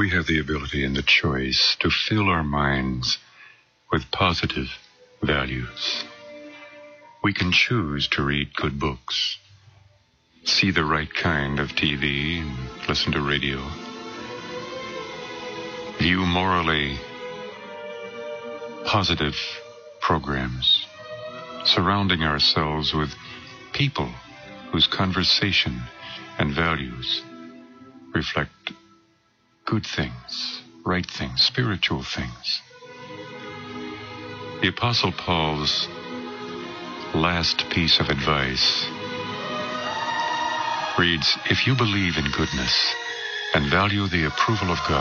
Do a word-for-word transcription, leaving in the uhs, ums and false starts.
We have the ability and the choice to fill our minds with positive values. We can choose to read good books, see the right kind of T V, and listen to radio. View morally positive programs, surrounding ourselves with people whose conversation and values reflect good things, right things, spiritual things. The Apostle Paul's last piece of advice reads, "If you believe in goodness and value the approval of God,